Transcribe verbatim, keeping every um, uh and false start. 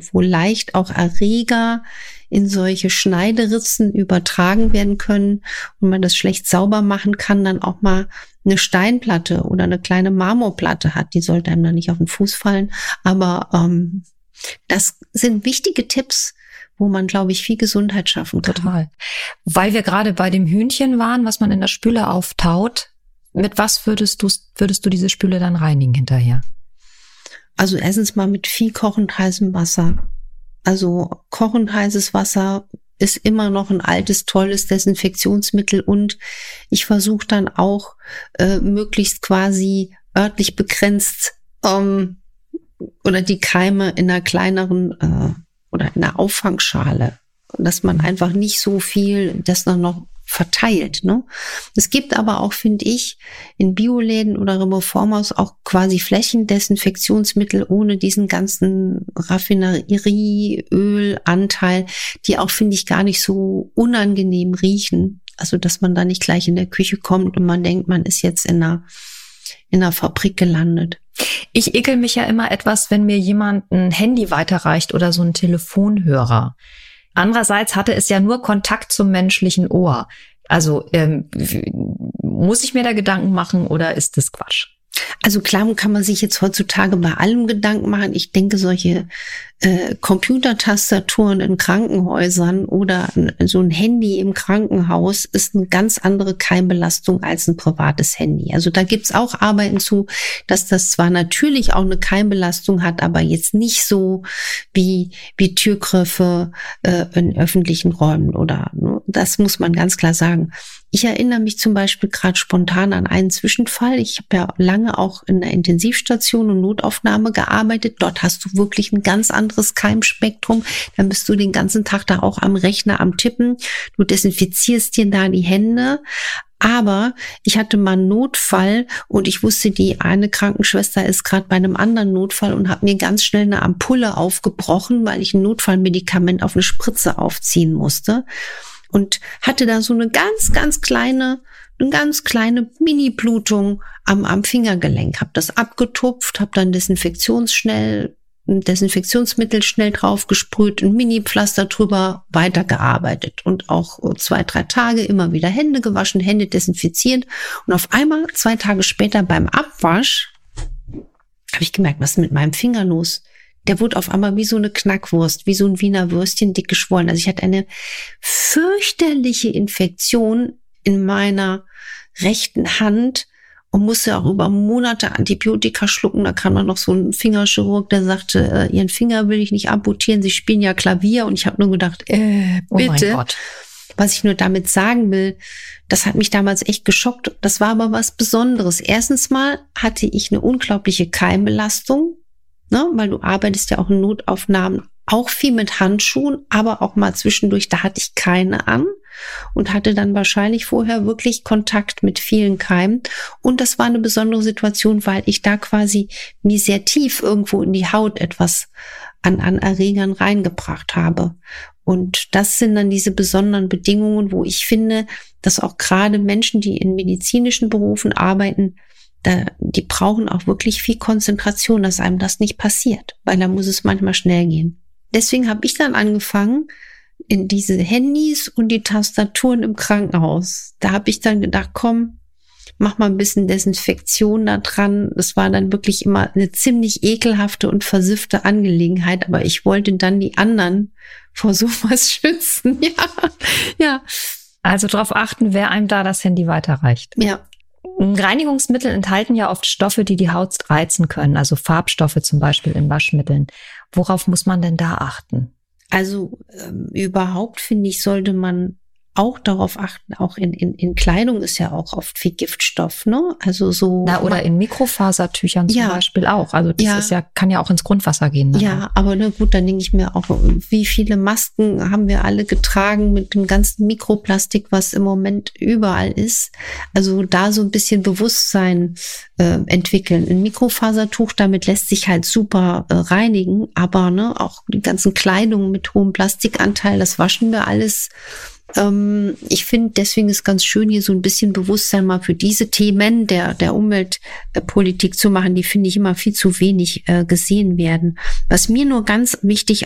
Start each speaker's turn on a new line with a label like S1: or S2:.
S1: wo leicht auch Erreger in solche Schneideritzen übertragen werden können und man das schlecht sauber machen kann, dann auch mal eine Steinplatte oder eine kleine Marmorplatte hat. Die sollte einem dann nicht auf den Fuß fallen. Aber ähm, das sind wichtige Tipps, wo man, glaube ich, viel Gesundheit schaffen kann.
S2: Total. Weil wir gerade bei dem Hühnchen waren, was man in der Spüle auftaut, mit was würdest du, würdest du diese Spüle dann reinigen hinterher?
S1: Also erstens mal mit viel kochend heißem Wasser. Also kochend heißes Wasser ist immer noch ein altes, tolles Desinfektionsmittel und ich versuche dann auch äh, möglichst quasi örtlich begrenzt ähm, oder die Keime in einer kleineren äh, oder in einer Auffangschale, dass man einfach nicht so viel das dann noch verteilt. Ne? Es gibt aber auch, finde ich, in Bioläden oder Reformhaus auch quasi Flächendesinfektionsmittel ohne diesen ganzen Raffinerieölanteil, die auch, finde ich, gar nicht so unangenehm riechen. Also, dass man da nicht gleich in der Küche kommt und man denkt, man ist jetzt in einer, in einer Fabrik gelandet.
S2: Ich ekel mich ja immer etwas, wenn mir jemand ein Handy weiterreicht oder so ein Telefonhörer. Andererseits hatte es ja nur Kontakt zum menschlichen Ohr. Also ähm, muss ich mir da Gedanken machen oder ist das Quatsch?
S1: Also klar kann man sich jetzt heutzutage bei allem Gedanken machen. Ich denke, solche äh, Computertastaturen in Krankenhäusern oder so ein Handy im Krankenhaus ist eine ganz andere Keimbelastung als ein privates Handy. Also da gibt's auch Arbeiten zu, dass das zwar natürlich auch eine Keimbelastung hat, aber jetzt nicht so wie wie Türgriffe äh, in öffentlichen Räumen oder ne? Das muss man ganz klar sagen. Ich erinnere mich zum Beispiel gerade spontan an einen Zwischenfall. Ich habe ja lange auch in der Intensivstation und Notaufnahme gearbeitet. Dort hast du wirklich ein ganz anderes Keimspektrum. Dann bist du den ganzen Tag da auch am Rechner, am Tippen. Du desinfizierst dir da die Hände. Aber ich hatte mal einen Notfall und ich wusste, die eine Krankenschwester ist gerade bei einem anderen Notfall und habe mir ganz schnell eine Ampulle aufgebrochen, weil ich ein Notfallmedikament auf eine Spritze aufziehen musste. Und hatte da so eine ganz, ganz kleine, eine ganz kleine Mini-Blutung am, am Fingergelenk. Hab das abgetupft, hab dann Desinfektionsschnell, ein Desinfektionsmittel schnell drauf gesprüht, ein Mini-Pflaster drüber, weitergearbeitet. Und auch zwei, drei Tage immer wieder Hände gewaschen, Hände desinfiziert. Und auf einmal, zwei Tage später beim Abwasch, habe ich gemerkt, was ist mit meinem Finger los? Der wurde auf einmal wie so eine Knackwurst, wie so ein Wiener Würstchen, dick geschwollen. Also ich hatte eine fürchterliche Infektion in meiner rechten Hand und musste auch über Monate Antibiotika schlucken. Da kam dann noch so ein Fingerchirurg, der sagte, äh, Ihren Finger will ich nicht amputieren, Sie spielen ja Klavier. Und ich habe nur gedacht, äh, bitte. Oh mein Gott. Was ich nur damit sagen will, das hat mich damals echt geschockt. Das war aber was Besonderes. Erstens mal hatte ich eine unglaubliche Keimbelastung. Ne, weil du arbeitest ja auch in Notaufnahmen auch viel mit Handschuhen, aber auch mal zwischendurch, da hatte ich keine an und hatte dann wahrscheinlich vorher wirklich Kontakt mit vielen Keimen. Und das war eine besondere Situation, weil ich da quasi mir sehr tief irgendwo in die Haut etwas an, an Erregern reingebracht habe. Und das sind dann diese besonderen Bedingungen, wo ich finde, dass auch gerade Menschen, die in medizinischen Berufen arbeiten, Da, die brauchen auch wirklich viel Konzentration, dass einem das nicht passiert, weil da muss es manchmal schnell gehen. Deswegen habe ich dann angefangen, in diese Handys und die Tastaturen im Krankenhaus. Da habe ich dann gedacht, komm, mach mal ein bisschen Desinfektion da dran. Das war dann wirklich immer eine ziemlich ekelhafte und versiffte Angelegenheit, aber ich wollte dann die anderen vor sowas schützen. Ja, ja.
S2: Also darauf achten, wer einem da das Handy weiterreicht.
S1: Ja.
S2: Reinigungsmittel enthalten ja oft Stoffe, die die Haut reizen können, also Farbstoffe zum Beispiel in Waschmitteln. Worauf muss man denn da achten?
S1: Also ähm, überhaupt, finde ich, sollte man auch darauf achten, auch in, in, in Kleidung ist ja auch oft viel Giftstoff, ne? Also so.
S2: Na, oder in Mikrofasertüchern zum
S1: ja,
S2: Beispiel auch. Also das
S1: ja,
S2: ist ja, kann ja auch ins Grundwasser gehen. Dann
S1: ja,
S2: auch.
S1: Aber na gut, dann denke ich mir auch, wie viele Masken haben wir alle getragen mit dem ganzen Mikroplastik, was im Moment überall ist. Also da so ein bisschen Bewusstsein äh, entwickeln. Ein Mikrofasertuch, damit lässt sich halt super äh, reinigen, aber ne, auch die ganzen Kleidung mit hohem Plastikanteil, das waschen wir alles. Ich finde, deswegen ist ganz schön, hier so ein bisschen Bewusstsein mal für diese Themen der, der Umweltpolitik zu machen, die finde ich immer viel zu wenig äh, gesehen werden. Was mir nur ganz wichtig